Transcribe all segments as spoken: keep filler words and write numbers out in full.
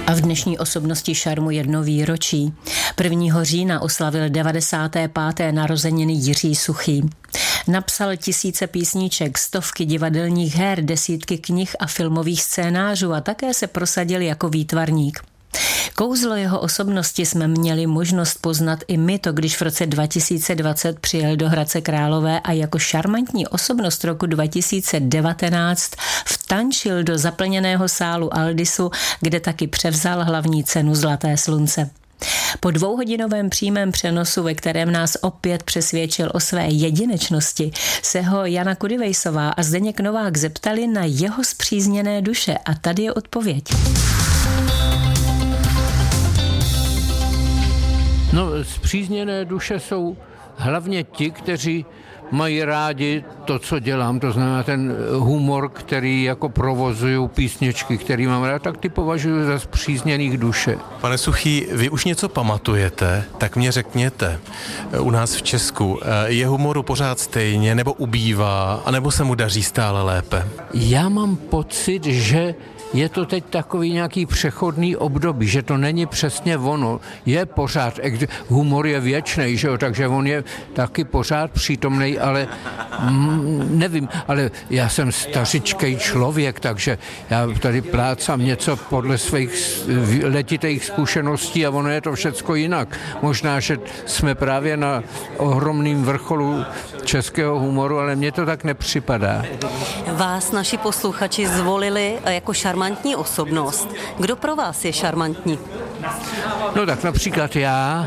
A v dnešní osobnosti šarmu jedno výročí. prvního října oslavil devadesáté páté narozeniny Jiří Suchý. Napsal tisíce písniček, stovky divadelních her, desítky knih a filmových scénářů a také se prosadil jako výtvarník. Kouzlo jeho osobnosti jsme měli možnost poznat i my to, když v roce dva tisíce dvacet přijel do Hradce Králové a jako šarmantní osobnost roku dva tisíce devatenáct vtančil do zaplněného sálu Aldisu, kde taky převzal hlavní cenu Zlaté slunce. Po dvouhodinovém přímém přenosu, ve kterém nás opět přesvědčil o své jedinečnosti, se ho Jana Kudivejsová a Zdeněk Novák zeptali na jeho spřízněné duše a tady je odpověď. No, spřízněné duše jsou hlavně ti, kteří mají rádi to, co dělám, to znamená ten humor, který jako provozují písničky, který mám rád, tak ty považuji za spřízněných duše. Pane Suchý, vy už něco pamatujete, tak mě řekněte, u nás v Česku je humoru pořád stejně, nebo ubývá, anebo se mu daří stále lépe? Já mám pocit, že je to teď takový nějaký přechodný období, že to není přesně ono. Je pořád, humor je věčnej, že jo, takže on je taky pořád přítomnej, ale mm, nevím, ale já jsem stařičkej člověk, takže já tady plácám něco podle svých letitých zkušeností a ono je to všecko jinak. Možná, že jsme právě na ohromným vrcholu českého humoru, ale mně to tak nepřipadá. Vás naši posluchači zvolili jako šarmantní osobnost. Kdo pro vás je šarmantní? No tak například já.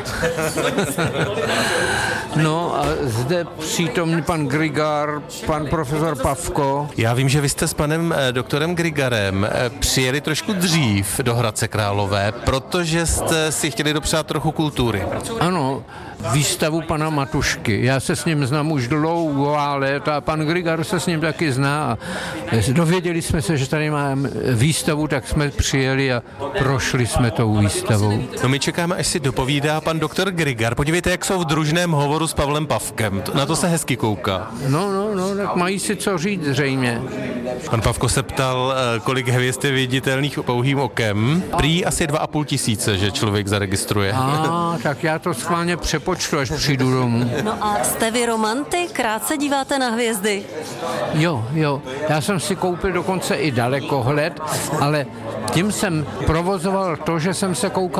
No a zde přítomný pan Grigar, pan profesor Pavko. Já vím, že vy jste s panem doktorem Grigarem přijeli trošku dřív do Hradce Králové, protože jste si chtěli dopřát trochu kultury. Ano, výstavu pana Matušky. Já se s ním znám už dlouhá léta a pan Grigar se s ním taky zná. A dověděli jsme se, že tady máme výstavu, tak jsme přijeli a prošli jsme tou výstavou. No my čekáme, až si dopovídá pan doktor Grigar. Podívejte, jak jsou v družném hovoru s Pavlem Pavkem. Na to se hezky kouká. No, no, no, tak mají si co říct zřejmě. Pan Pavko se ptal, kolik hvězd je viditelných pouhým okem. Prý asi dva a půl tisíce, že člověk zaregistruje. A, tak já to schválně přepočtu, až přijdu domů. No a jste vy romantik? Rád se díváte na hvězdy? Jo, jo. Já jsem si koupil dokonce i dalekohled, ale tím jsem provozoval to, že jsem se koukal